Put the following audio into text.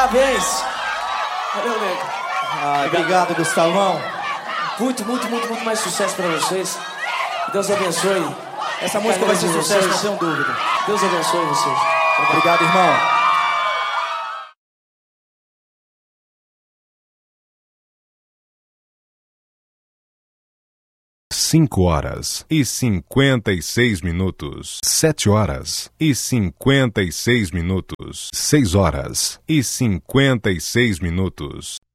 Parabéns. Valeu, nego. Obrigado, Gustavão. Muito mais sucesso pra vocês. Deus abençoe. Essa música vai ser sucesso, não tenho dúvida. Deus abençoe vocês. Obrigado, irmão. Cinco horas e 56 minutos. 7 horas e 56 minutos. 6 horas e 56 minutos.